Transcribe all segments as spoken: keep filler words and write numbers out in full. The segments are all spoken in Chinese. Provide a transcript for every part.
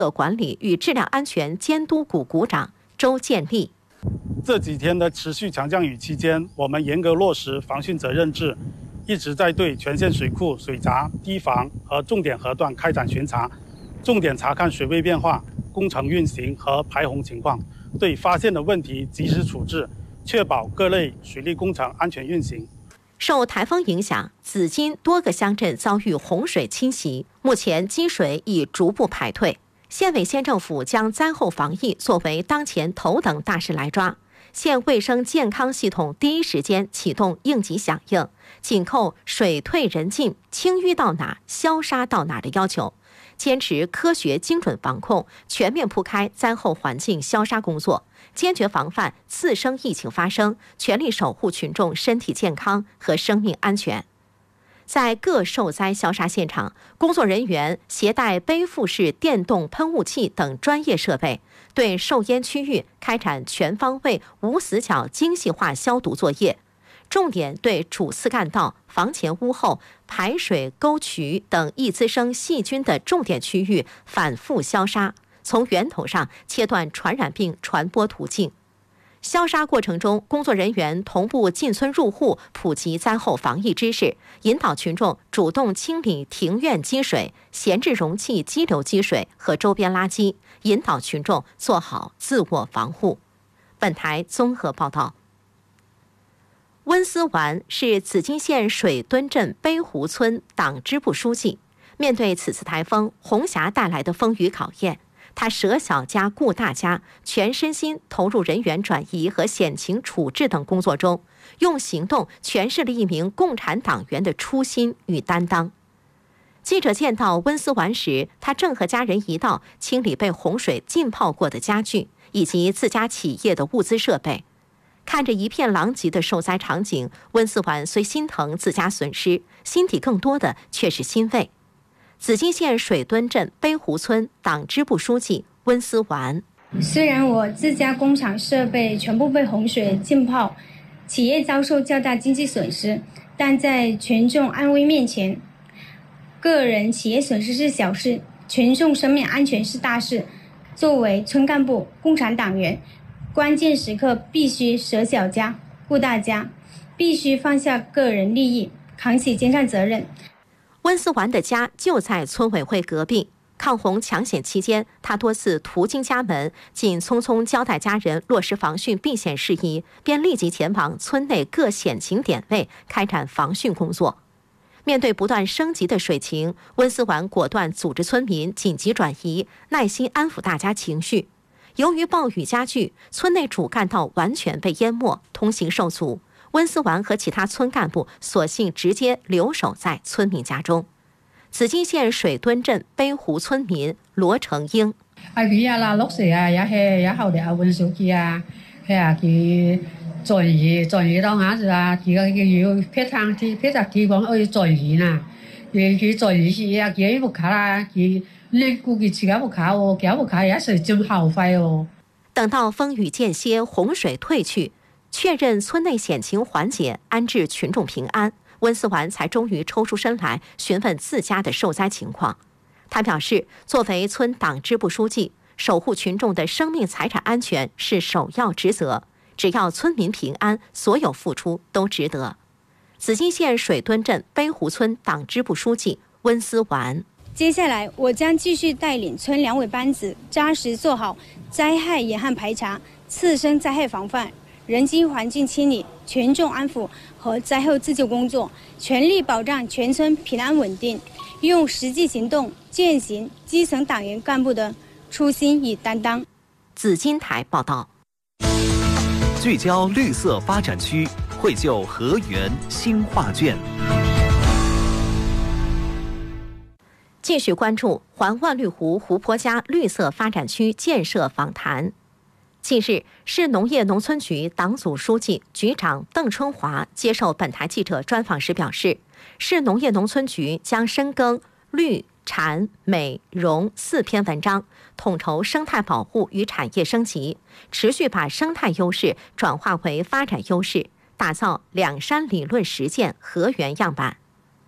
管理与质量安全监督股股长周建立。 这几天的持续强降雨期间，我们严格落实防汛责任制，一直在对全县水库、水闸、堤防和重点河段开展巡查，重点查看水位变化、工程运行和排洪情况，对发现的问题及时处置，确保各类水利工程安全运行。 受台风影响，紫金多个乡镇遭遇洪水侵袭，目前积水已逐步排退。县委县政府将灾后防疫作为当前头等大事来抓，县卫生健康系统第一时间启动应急响应，紧扣水退人进、清淤到哪、消杀到哪的要求，坚持科学精准防控，全面铺开灾后环境消杀工作，坚决防范次生疫情发生，全力守护群众身体健康和生命安全。在各受灾消杀现场，工作人员携带背负式电动喷雾器等专业设备，对受淹区域开展全方位无死角精细化消毒作业，重点对主次干道、房前屋后、排水沟渠等易滋生细菌的重点区域反复消杀，从源头上切断传染病传播途径。消杀过程中，工作人员同步进村入户，普及灾后防疫知识，引导群众主动清理庭院积水、闲置容器激流积水和周边垃圾，引导群众做好自我防护。本台综合报道。温思完是紫金县水墩镇北湖村党支部书记，面对此次台风红霞带来的风雨考验，他舍小家顾大家，全身心投入人员转移和险情处置等工作中，用行动诠释了一名共产党员的初心与担当。记者见到温思完时，他正和家人一道清理被洪水浸泡过的家具以及自家企业的物资设备。看着一片狼藉的受灾场景，温思完虽心疼自家损失，心底更多的却是欣慰。紫金县水墩镇北湖村党支部书记温思完： 虽然我自家工厂设备全部被洪水浸泡，企业遭受较大经济损失，但在群众安危面前，个人企业损失是小事，群众生命安全是大事。作为村干部、共产党员，关键时刻必须舍小家顾大家，必须放下个人利益，扛起肩上责任。 温思完的家就在村委会隔壁。抗洪抢险期间，他多次途经家门，仅匆匆交代家人落实防汛避险事宜，便立即前往村内各险情点位开展防汛工作。面对不断升级的水情，温思完果断组织村民紧急转移，耐心安抚大家情绪。由于暴雨加剧，村内主干道完全被淹没，通行受阻。温思完和其他村干部索性直接留守在村民家中。紫金县水墩镇北湖村民羅成英： 啊，佢啊啦落水啊，也係也後嚟啊運手機啊，係啊佢轉移轉移到下子啊，佢個佢要撇趟啲撇隻地方可以轉移啦，佢佢轉移時啊，佢不卡啦，佢你估計自己不卡哦，佢不卡也是真耗費哦。 等到风雨间歇，洪水退去，确认村内险情缓解，安置群众平安，温思完才终于抽出身来询问自家的受灾情况。他表示，作为村党支部书记，守护群众的生命财产安全是首要职责，只要村民平安，所有付出都值得。紫金县水墩镇北湖村党支部书记温思完： 接下来，我将继续带领村两委班子扎实做好灾害严旱排查、次生灾害防范、人机环境清理、群众安抚和灾后自救工作，全力保障全村平安稳定，用实际行动践行基层党员干部的初心与担当。 紫金台报道。 聚焦绿色发展区，绘就河源新画卷。 继续关注环万绿湖湖泊家绿色发展区建设访谈。近日，市农业农村局党组书记、局长邓春华接受本台记者专访时表示，市农业农村局将深耕绿、产、美、容四篇文章，统筹生态保护与产业升级，持续把生态优势转化为发展优势，打造两山理论实践河源样板。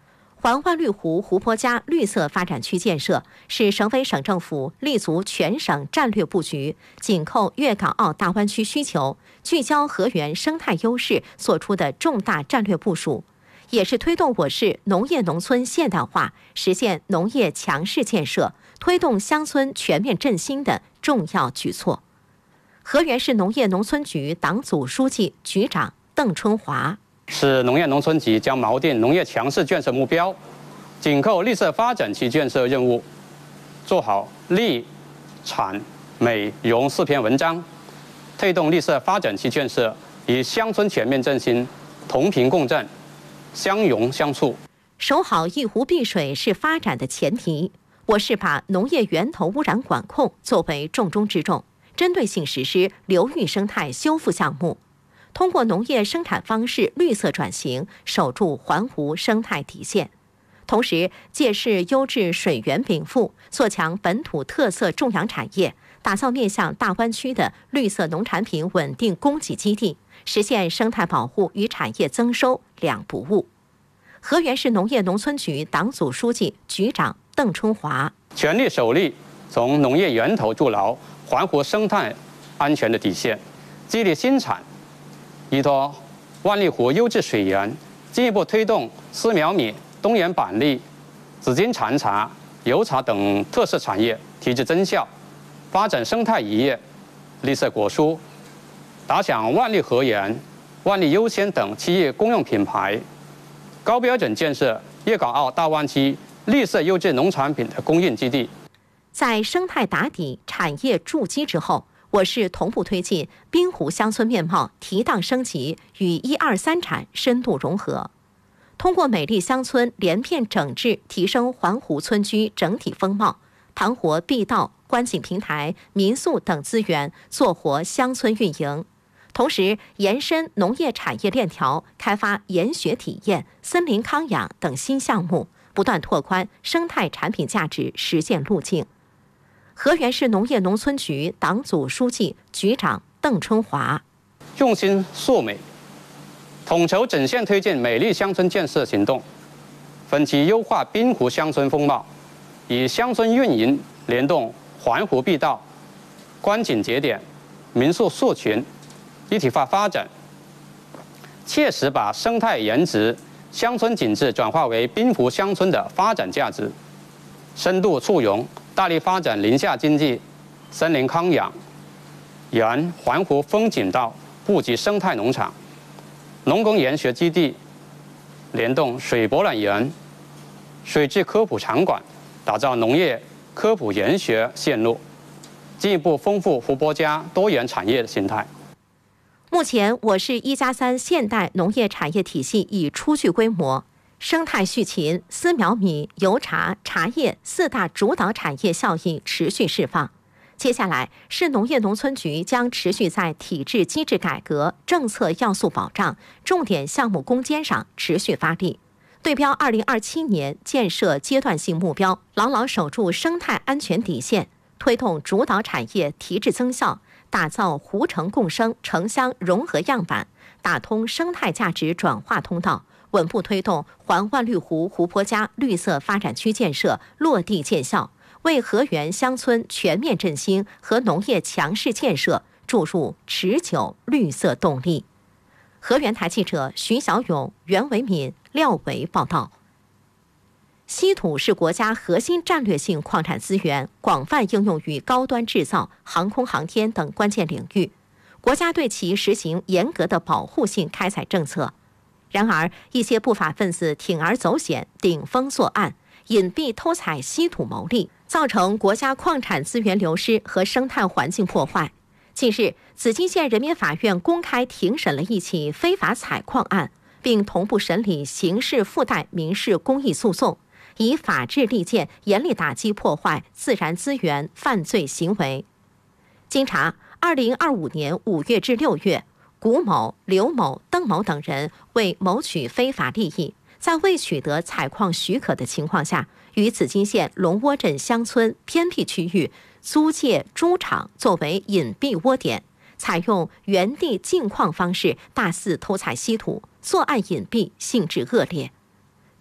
环万绿湖湖泊加绿色发展区建设是省委省政府立足全省战略布局、紧扣粤港澳大湾区需求、聚焦河源生态优势所出的重大战略部署，也是推动我市农业农村现代化、实现农业强市建设、推动乡村全面振兴的重要举措。河源市农业农村局党组书记、局长邓春华。 市农业农村局将锚定农业强市建设目标，紧扣绿色发展区建设任务，做好绿、产、美、容四篇文章，推动绿色发展区建设与乡村全面振兴同频共振、相融相处。 守好一湖碧水是发展的前提，我市把农业源头污染管控作为重中之重，针对性实施流域生态修复项目。通过农业生产方式绿色转型，守住环湖生态底线，同时借势优质水源禀赋，做强本土特色种养产业，打造面向大湾区的绿色农产品稳定供给基地，实现生态保护与产业增收两不误。河源市农业农村局党组书记、局长邓春华： 全力守力，从农业源头筑牢环湖生态安全的底线，激励新产。依托万绿湖优质水源，进一步推动丝苗米、东源板栗、紫金禅茶、油茶等特色产业提质增效，发展生态渔业、绿色果蔬，打响万绿河源、万绿优先等企业公用品牌，高标准建设粤港澳大湾区绿色优质农产品的供应基地。 在生态打底、产业筑基之后，我市同步推进滨湖乡村面貌提档升级与一二三产深度融合，通过美丽乡村连片整治，提升环湖村居整体风貌，盘活碧道、观景平台、民宿等资源，做活乡村运营。同时，延伸农业产业链条，开发研学体验、森林康养等新项目，不断拓宽生态产品价值实现路径。河源市农业农村局党组书记、局长邓春华： 用心塑美，统筹整线推进美丽乡村建设行动，分期优化滨湖乡村风貌，以乡村运营联动环湖碧道、观景节点、民宿宿群一体化发展，切实把生态颜值、乡村景致转化为滨湖乡村的发展价值，深度促融，大力发展林下经济、森林康养、沿环湖风景道布局生态农场、农工研学基地，联动水博览园、水质科普场馆，打造农业科普研学线路，进一步丰富湖泊加多元产业形态。 目前，我市一加三现代农业产业体系已初具规模。生态畜禽、丝苗米、油茶、茶叶四大主导产业效应持续释放。接下来，市农业农村局将持续在体制机制改革、政策要素保障、重点项目攻坚上持续发力，对标二零二七年建设阶段性目标，牢牢守住生态安全底线，推动主导产业提质增效，打造湖城共生、城乡融合样板，打通生态价值转化通道，稳步推动环万绿湖湖泊加绿色发展区建设落地见效，为河源乡村全面振兴和农业强市建设注入持久绿色动力。河源台记者徐小勇、袁维敏、廖维报道。稀土是国家核心战略性矿产资源，广泛应用于高端制造、航空航天等关键领域，国家对其实行严格的保护性开采政策。然而，一些不法分子铤而走险、顶风作案，隐蔽偷采稀土牟利，造成国家矿产资源流失和生态环境破坏。近日，紫金县人民法院公开庭审了一起非法采矿案，并同步审理刑事附带民事公益诉讼，以法治利剑严厉打击破坏自然资源犯罪行为。经查，二零二五年五月至六月，古某、刘某、邓某等人为谋取非法利益，在未取得采矿许可的情况下，与紫金县龙窝镇乡村偏僻区域租借猪场作为隐蔽窝点，采用原地净矿方式大肆偷采稀土，作案隐蔽，性质恶劣。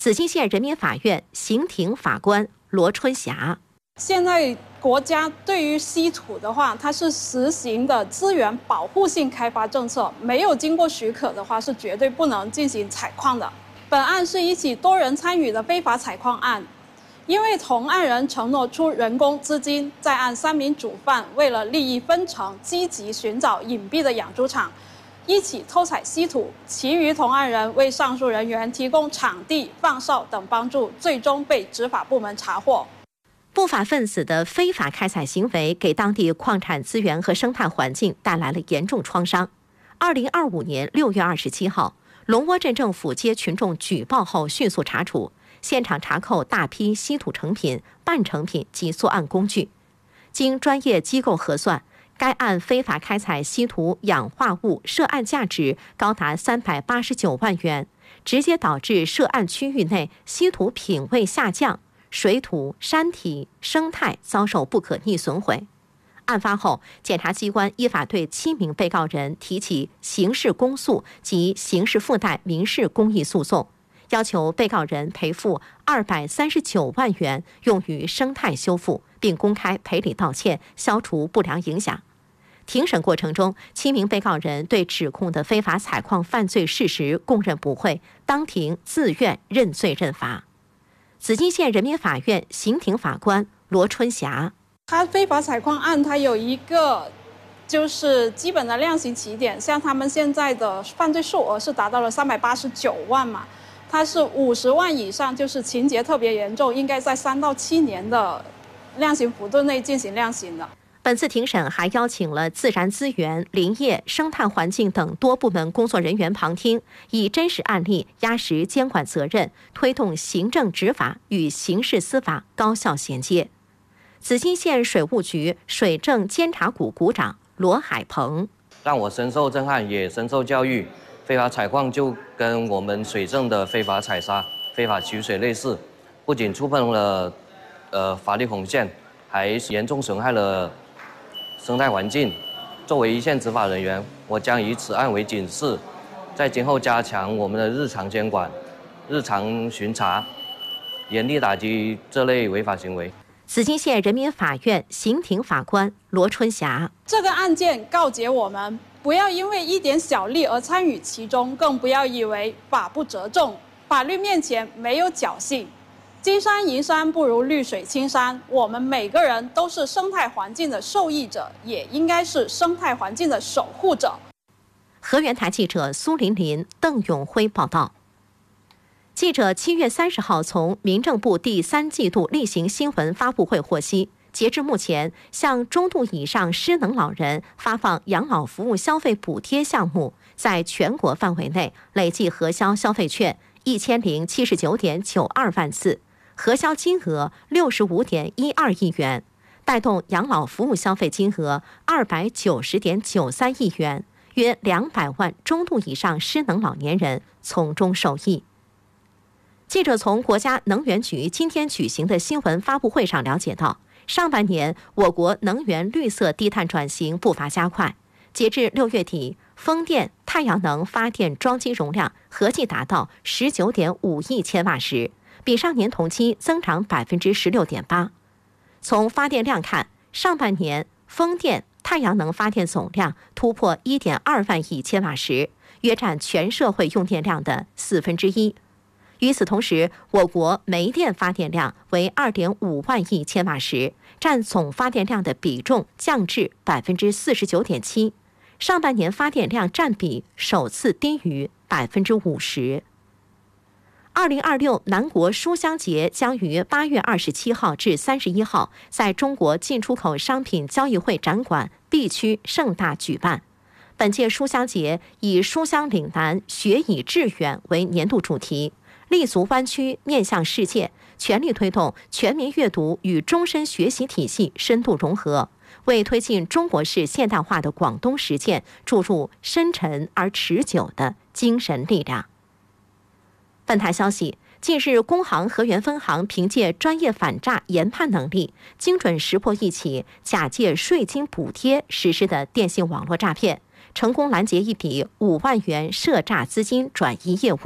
紫金县人民法院刑庭法官罗春霞。 现在国家对于稀土的话，它是实行的资源保护性开发政策，没有经过许可的话，是绝对不能进行采矿的。本案是一起多人参与的非法采矿案，因为同案人承诺出人工资金，在案三名主犯为了利益分成，积极寻找隐蔽的养猪场，一起偷采稀土，其余同案人为上述人员提供场地、放哨等帮助，最终被执法部门查获。 不法分子的非法开采行为给当地矿产资源和生态环境带来了严重创伤。二零二五年六月二十七号，龙窝镇政府接群众举报后迅速查处，现场查扣大批稀土成品、半成品及作案工具。经专业机构核算，该案非法开采稀土氧化物涉案价值高达三百八十九万元，直接导致涉案区域内稀土品位下降，水土、山体、生态遭受不可逆损毁。案发后，检察机关依法对七名被告人提起刑事公诉及刑事附带民事公益诉讼，要求被告人赔付二百三十九万元用于生态修复，并公开赔礼道歉，消除不良影响。庭审过程中，七名被告人对指控的非法采矿犯罪事实供认不讳，当庭自愿认罪认罚。紫金县人民法院刑庭法官罗春霞。 他非法采矿案，它有一个就是基本的量刑起点，像他们现在的犯罪数额是达到了三百八十九万嘛，它是五十万以上，就是情节特别严重，应该在三到七年的量刑幅度内进行量刑的。 本次庭审还邀请了自然资源、林业、生态环境等多部门工作人员旁听，以真实案例压实监管责任，推动行政执法与刑事司法高效衔接。紫金县水务局水政监察股股长罗海鹏， 让我深受震撼，也深受教育。非法采矿就跟我们水政的非法采砂、非法取水类似，不仅触碰了呃法律红线，还严重损害了生态环境。作为一线执法人员，我将以此案为警示，在今后加强我们的日常监管、日常巡查，严厉打击这类违法行为。 紫金县人民法院刑庭法官罗春霞， 这个案件告诫我们，不要因为一点小利而参与其中，更不要以为法不责众，法律面前没有侥幸。金山银山不如绿水青山，我们每个人都是生态环境的受益者，也应该是生态环境的守护者。 河源台记者苏琳琳、邓永辉报道。记者七月三十号从民政部第三季度例行新闻发布会获悉，截至目前，向中度以上失能老人发放养老服务消费补贴项目，在全国范围内累计核销消费券一千零七十九点九二万次，核销金额六十五点一二亿元，带动养老服务消费金额二百九十点九三亿元，约两百万中度以上失能老年人从中受益。记者从国家能源局今天举行的新闻发布会上了解到，上半年我国能源绿色低碳转型步伐加快，截至六月底，风电、太阳能发电装机容量合计达到十九点五亿千瓦时，比上年同期增长百分之十六点八。从发电量看，上半年风电、太阳能发电总量突破一点二万亿千瓦时，约占全社会用电量的四分之一。与此同时，我国煤电发电量为 二点五万亿千瓦时，占总发电量的比重降至 百分之四十九点七， 上半年发电量占比首次低于 百分之五十。二零二六南国书香节将于八月二十七号至三十一号在中国进出口商品交易会展馆 B 区盛大举办。本届书香节以书香岭南，学以致远为年度主题，立足湾区，面向世界，全力推动全民阅读与终身学习体系深度融合，为推进中国式现代化的广东实践注入深沉而持久的精神力量。本台消息，近日工行河源分行凭借专业反诈研判能力，精准识破一起假借税金补贴实施的电信网络诈骗，成功拦截一笔五万元涉诈资金转移业务，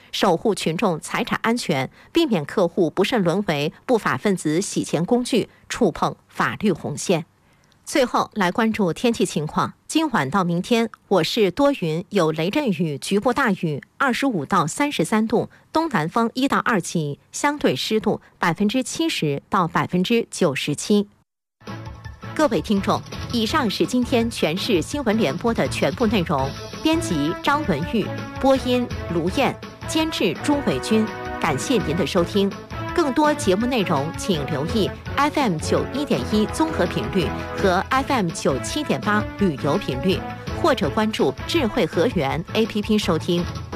守护群众财产安全，避免客户不慎沦为不法分子洗钱工具，触碰法律红线。最后来关注天气情况，今晚到明天，我市多云，有雷阵雨，局部大雨，二十五到三十三度，东南风一到二级，相对湿度百分之七十到百分之九十七。各位听众，以上是今天全市新闻联播的全部内容。编辑张文玉，播音卢燕，监制朱伟军。感谢您的收听。更多节目内容，请留意 F M 九一点一综合频率和 F M 九七点八旅游频率，或者关注智慧河源 A P P 收听。